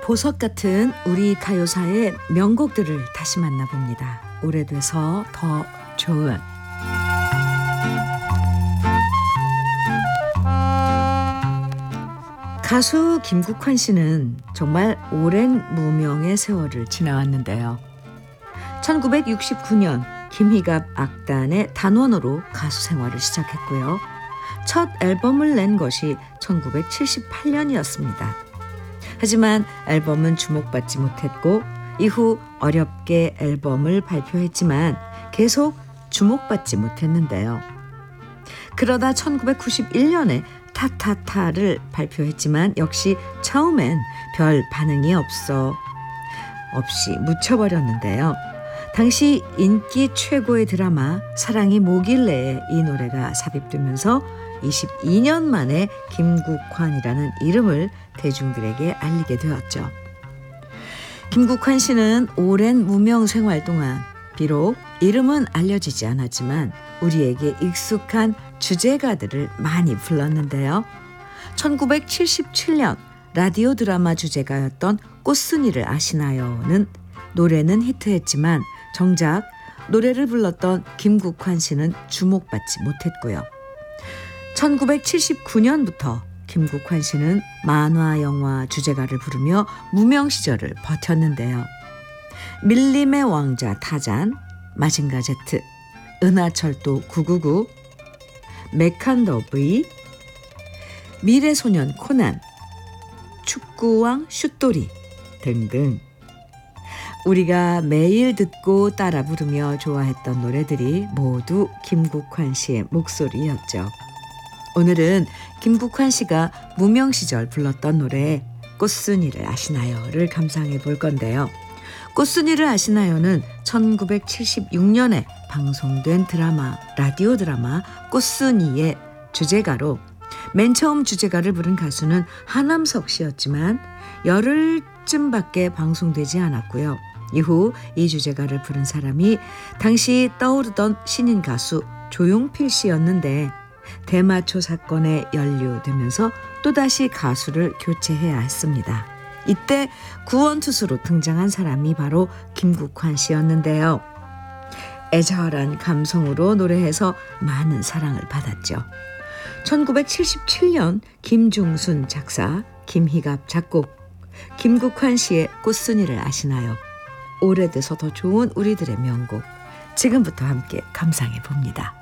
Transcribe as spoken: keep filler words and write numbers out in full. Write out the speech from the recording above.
보석 같은 우리 가요사의 명곡들을 다시 만나봅니다. 오래돼서 더 좋은. 가수 김국환 씨는 정말 오랜 무명의 세월을 지나왔는데요. 천구백육십구 년 김희갑 악단의 단원으로 가수 생활을 시작했고요. 첫 앨범을 낸 것이 천구백칠십팔 년이었습니다. 하지만 앨범은 주목받지 못했고 이후 어렵게 앨범을 발표했지만 계속 주목받지 못했는데요. 그러다 천구백구십일 년에 타타타를 발표했지만 역시 처음엔 별 반응이 없어 없이 묻혀버렸는데요. 당시 인기 최고의 드라마 사랑이 뭐길래에 이 노래가 삽입되면서 이십이 년 만에 김국환이라는 이름을 대중들에게 알리게 되었죠. 김국환 씨는 오랜 무명 생활 동안 비록 이름은 알려지지 않았지만 우리에게 익숙한 주제가들을 많이 불렀는데요. 천구백칠십칠 년 라디오 드라마 주제가였던 꽃순이를 아시나요는 노래는 히트했지만 정작 노래를 불렀던 김국환 씨는 주목받지 못했고요. 천구백칠십구 년부터 김국환 씨는 만화, 영화 주제가를 부르며 무명 시절을 버텼는데요. 밀림의 왕자 타잔, 마징가 제트, 은하철도 구구구, 메칸더브이, 미래소년 코난, 축구왕 슛돌이 등등 우리가 매일 듣고 따라 부르며 좋아했던 노래들이 모두 김국환 씨의 목소리였죠. 오늘은 김국환 씨가 무명 시절 불렀던 노래 꽃순이를 아시나요를 감상해 볼 건데요. 꽃순이를 아시나요는 천구백칠십육 년에 방송된 드라마, 라디오 드라마 꽃순이의 주제가로 맨 처음 주제가를 부른 가수는 하남석 씨였지만 열흘쯤밖에 방송되지 않았고요. 이후 이 주제가를 부른 사람이 당시 떠오르던 신인 가수 조용필 씨였는데 대마초 사건에 연루되면서 또다시 가수를 교체해야 했습니다. 이때 구원투수로 등장한 사람이 바로 김국환 씨였는데요. 애절한 감성으로 노래해서 많은 사랑을 받았죠. 천구백칠십칠 년 김중순 작사, 김희갑 작곡, 김국환 씨의 꽃순이를 아시나요? 오래돼서 더 좋은 우리들의 명곡. 지금부터 함께 감상해 봅니다.